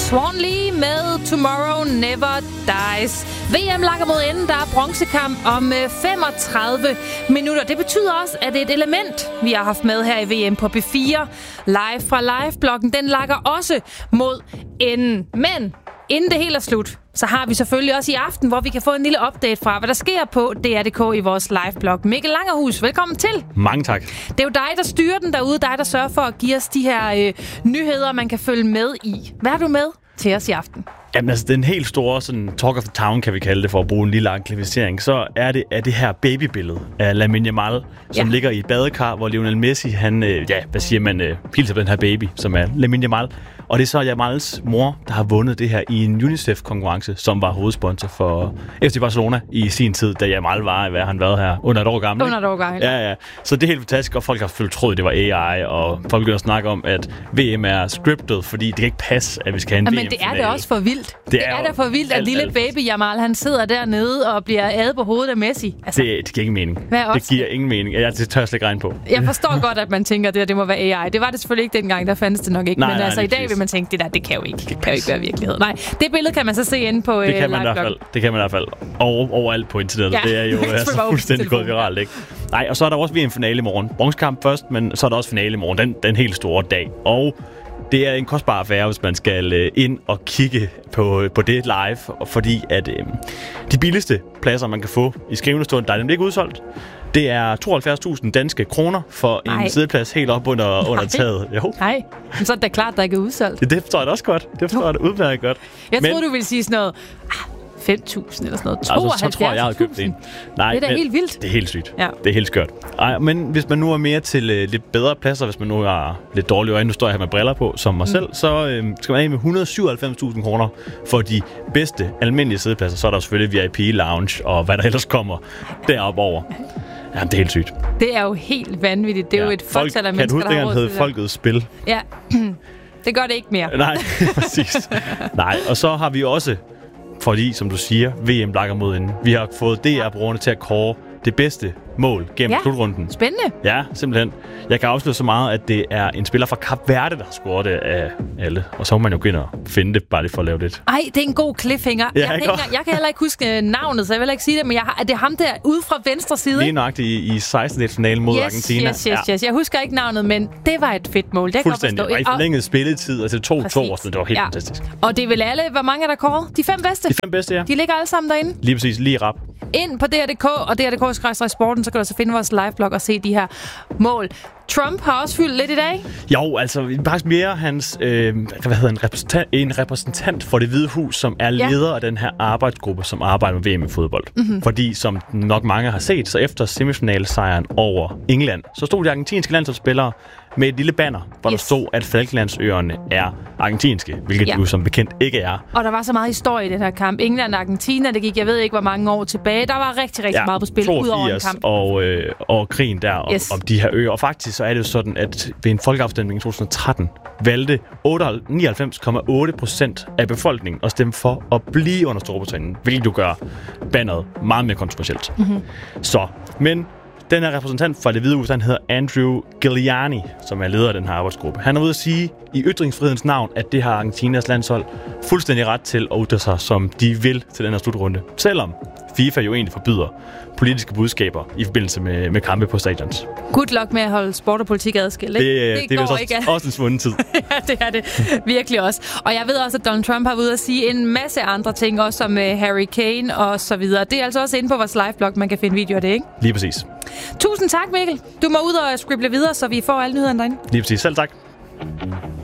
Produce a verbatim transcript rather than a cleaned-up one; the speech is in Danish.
Swan Lee med Tomorrow Never Dies. V M lakker mod enden. Der er bronzekamp om femogtredive minutter. Det betyder også, at det er et element, vi har haft med her i V M på B fire. Live fra Live-bloggen. Den lakker også mod enden. Men inden det hele er slut, så har vi selvfølgelig også i aften, hvor vi kan få en lille update fra, hvad der sker på D R punktum D K i vores live-blog. Mikkel Langerhus, velkommen til. Mange tak. Det er jo dig, der styrer den derude, dig, der sørger for at give os de her øh, nyheder, man kan følge med i. Hvad er du med til os i aften? Jamen altså, den helt store sådan, talk of the town, kan vi kalde det, for at bruge en lille anglificering, så er det, er det her babybillede af Lamine Yamal, som ja. ligger i et badekar, hvor Lionel Messi, han, øh, ja, hvad siger man, øh, hilser på den her baby, som er Lamine Yamal. Og det er så Yamals mor, der har vundet det her i en UNICEF-konkurrence, som var hovedsponsor for F C Barcelona i sin tid, da Yamal var, hvad han været her, under et år gammel. Under et år gammel. Ja, ja. Så det er helt fantastisk, og folk har selvfølgelig troet, det var A I, og folk begynder at snakke om, at V M er scriptet, fordi det kan ikke passe, at vi skal have en ja, V M-finale. Men det er da også for vildt. Det, det er, er da for vildt, at lille baby Yamal, han sidder dernede og bliver adet på hovedet af Messi. Altså, det, det giver ingen mening. Det giver ingen mening. Jeg det tør jeg slet ikke regne på. Jeg forstår godt, at man tænker, at det, det må være A I. Det var det selvfølgelig ikke dengang, der fandtes det nok ikke. Nej, men nej, altså i dag præcis. vil man tænke, det der, det kan jo ikke, det kan jo ikke være virkelighed. Nej, det billede kan man så se inde på det kan øh, man i hvert fald. Det kan man i hvert fald. Over, overalt på internettet. Ja. Det er jo altså, fuldstændig gået viralt, ikke? Nej, og så er der også V M-finale i morgen. Bronzekamp først, men så er der også finale i morgen. Den, den helt store dag. Og det er en kostbar affære, hvis man skal øh, ind og kigge på, på det live, fordi at øh, de billigste pladser, man kan få i skrivende stund, der er nemlig ikke udsolgt. Det er tooghalvfjerds tusind danske kroner for en Ej. sideplads helt op under, under taget. Jo. Nej, men så er det klart, der ikke er udsolgt. Det, det forstår jeg da også godt. Det forstår jeg da udmærket godt. Jeg men, troede, du ville sige sådan noget fem tusind eller sådan noget. tooghalvfjerds tusind. Altså, så tror jeg, jeg havde købt en. Nej, det er da men, helt vildt. Det er helt sygt. Ja. Det er helt skørt. Ej, men hvis man nu er mere til øh, lidt bedre pladser, hvis man nu har lidt dårlige øjne, nu står jeg her med briller på, som mig mm. selv, så øh, skal man af med et hundrede og syvoghalvfems tusind kroner for de bedste almindelige sædepladser. Så er der selvfølgelig V I P lounge og hvad der ellers kommer deroppe over. Ja, det er helt sygt. Det er jo helt vanvittigt. Det er ja. jo et folketal af mennesker, der har råd til det. Hed Folkets Spil. Ja, det gør det ikke mere. Nej, præcis. Nej, og så har vi også, fordi som du siger, V M lakker mod inden. Vi har fået D R-brugerne til at kåre det bedste mål gennem ja. slutrunden. Spændende. Ja, simpelthen. Jeg kan afsløre så meget, at det er en spiller fra Kap Verde, der har scoret det af alle. Og så må man jo gå ind og finde det, bare lige for at lave det. Ej, det er en god cliffhanger. Ja, jeg, kan ikke, jeg kan heller ikke huske navnet, så jeg vil ikke sige det, men jeg har, det er ham der ude fra venstre side. Lige nøjagtigt i, i sekstende-finalen mod yes, Argentina. Yes, yes, yes. Jeg husker ikke navnet, men det var et fedt mål. Det fuldstændig. Og i forlænget spilletid, altså to to år, det var helt ja. fantastisk. Og det er vel alle, hvor mange er der kåret? De fem bedste? De fem bedste, ja. De ligger alle sammen derinde. Lige præcis, lige rap. Ind på D R punktum D K og D R punktum D K sporten, så kan du så finde vores liveblog og se de her mål. Trump har også fyldt lidt i dag. Jo, altså faktisk mere hans øh, hvad hedder en repræsentant, en repræsentant for Det Hvide Hus, som er leder ja. af den her arbejdsgruppe, som arbejder med V M i fodbold. Mm-hmm. Fordi som nok mange har set, så efter semifinalsejren over England, så stod de argentinske landsholdsspillere med et lille banner, hvor yes. der stod, at Falklandsøerne er argentinske, hvilket ja. de jo som bekendt ikke er. Og der var så meget historie i den her kamp. England og Argentina, det gik, jeg ved ikke, hvor mange år tilbage. Der var rigtig, rigtig ja, meget på spil ud over en kamp. Og, øh, og krigen der om, yes. om de her øer. Og faktisk så er det jo sådan, at ved en folkeafstemning i to tusind og tretten valgte nioghalvfems komma otte procent af befolkningen at stemme for at blive under Storbritannien, hvilket jo gør banneret meget mere kontroversielt. Mm-hmm. Så, men den her repræsentant fra Det Hvide Hus, han hedder Andrew Giuliani, som er leder af den her arbejdsgruppe. Han er ude at sige i ytringsfrihedens navn, at det har Argentinas landshold fuldstændig ret til at ytre sig, som de vil til den her slutrunde. Selvom FIFA jo egentlig forbyder politiske budskaber i forbindelse med, med kampe på stadions. Good luck med at holde sport og politik adskilt, ikke? Det, det, det er går også, ikke. også en svunden tid. Ja, det er det virkelig også. Og jeg ved også, at Donald Trump har været ude at sige en masse andre ting, også som Harry Kane og så videre. Det er altså også inde på vores liveblog, man kan finde videoer af det, ikke? Lige præcis. Tusind tak, Mikkel. Du må ud og scribble videre, så vi får alle nyhederne derinde. Lige præcis. Selv tak.